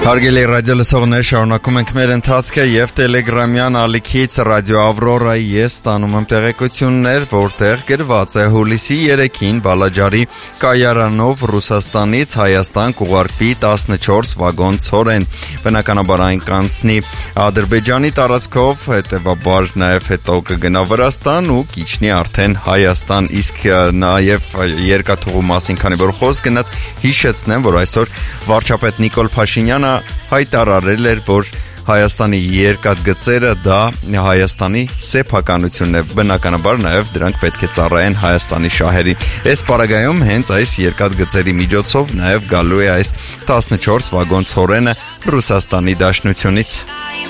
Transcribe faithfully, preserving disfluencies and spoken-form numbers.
Հարգելի ռադիոլսողներ, շարունակում ենք մեր ընթացքը եւ տելեգրամյան ալիքից ռադիո Ավրորայի ես ստանում եմ տեղեկություններ, որտեղ գրված է հուլիսի երեքին Բալաջարի կայարանով Ռուսաստանից Հայաստան կուղարկվի տասնչորս վագոն ցորեն։ Բնականաբար այն կանցնի Ադրբեջանի տարածքով, հետեւաբար նաեւ հետո կգնա Վրաստան ու կիջնի արդեն Հայաստան, իսկ նաեւ երկաթուղու մասին, քանի որ խոսք գնաց, հիշեցնեմ, որ այսօր վարչապետ Նիկոլ Փաշինյանը հայտարարել էր, որ Հայաստանի երկաթգծերը դա Հայաստանի սեփականությունն է, բնականաբար նաև դրանք պետք է ծառայեն Հայաստանի շահերին։ Այս պարագայում հենց այս երկաթգծերի միջոցով նաև գալու է այս տասնչորս վագոն ցորենը Ռուսաստանի Դաշնությունից։